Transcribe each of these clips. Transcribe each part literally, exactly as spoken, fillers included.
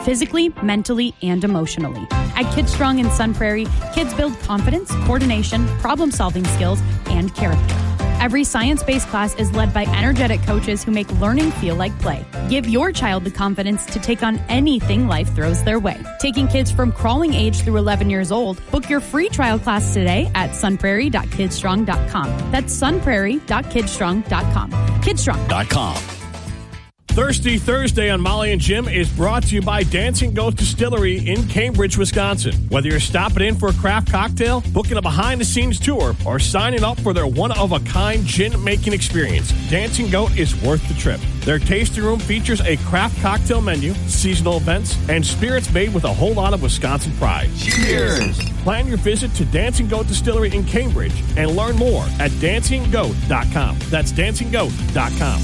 physically, mentally, and emotionally. At Kids Strong in Sun Prairie, kids build confidence, coordination, problem-solving skills, and character. Every science-based class is led by energetic coaches who make learning feel like play. Give your child the confidence to take on anything life throws their way. Taking kids from crawling age through eleven years old, book your free trial class today at sun prairie dot kids strong dot com. That's sun prairie dot kids strong dot com. kids strong dot com. Thirsty Thursday on Molly and Jim is brought to you by Dancing Goat Distillery in Cambridge, Wisconsin. Whether you're stopping in for a craft cocktail, booking a behind-the-scenes tour, or signing up for their one-of-a-kind gin-making experience, Dancing Goat is worth the trip. Their tasting room features a craft cocktail menu, seasonal events, and spirits made with a whole lot of Wisconsin pride. Cheers! Plan your visit to Dancing Goat Distillery in Cambridge and learn more at dancing goat dot com. That's dancing goat dot com.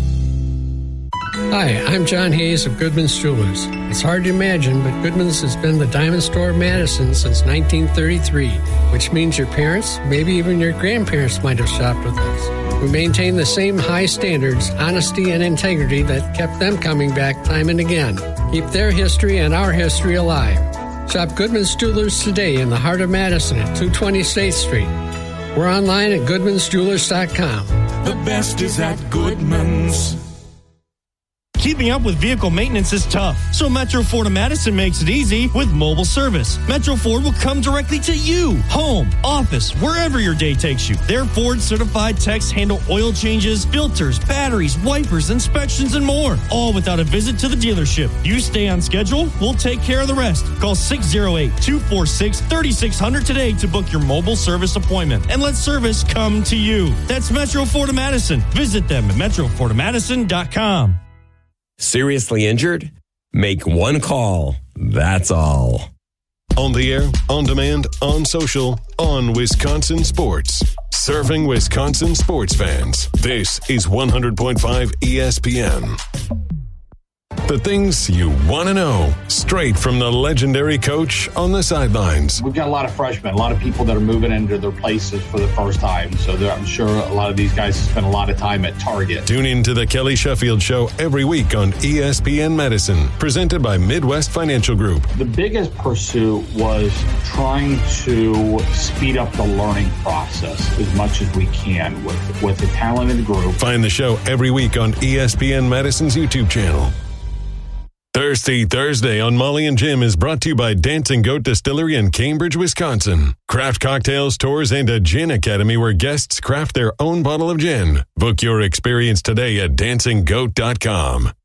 Hi, I'm John Hayes of Goodman's Jewelers. It's hard to imagine, but Goodman's has been the diamond store of Madison since nineteen thirty-three, which means your parents, maybe even your grandparents might have shopped with us. We maintain the same high standards, honesty, and integrity that kept them coming back time and again. Keep their history and our history alive. Shop Goodman's Jewelers today in the heart of Madison at two twenty State Street. We're online at goodmans jewelers dot com. The best is at Goodman's. Keeping up with vehicle maintenance is tough, so Metro Ford of Madison makes it easy with mobile service. Metro Ford will come directly to you, home, office, wherever your day takes you. Their Ford-certified techs handle oil changes, filters, batteries, wipers, inspections, and more, all without a visit to the dealership. You stay on schedule, we'll take care of the rest. Call six oh eight, two four six, three six zero zero today to book your mobile service appointment, and let service come to you. That's Metro Ford of Madison. Visit them at metro ford of madison dot com. Seriously injured? Make one call. That's all. On the air, on demand, on social, on Wisconsin Sports. Serving Wisconsin sports fans. This is one hundred point five E S P N. The things you want to know, straight from the legendary coach on the sidelines. We've got a lot of freshmen, a lot of people that are moving into their places for the first time. So I'm sure a lot of these guys spend a lot of time at Target. Tune in to the Kelly Sheffield Show every week on E S P N Madison, presented by Midwest Financial Group. The biggest pursuit was trying to speed up the learning process as much as we can with, with the talented group. Find the show every week on E S P N Madison's YouTube channel. Thirsty Thursday on Molly and Jim is brought to you by Dancing Goat Distillery in Cambridge, Wisconsin. Craft cocktails, tours, and a gin academy where guests craft their own bottle of gin. Book your experience today at dancing goat dot com.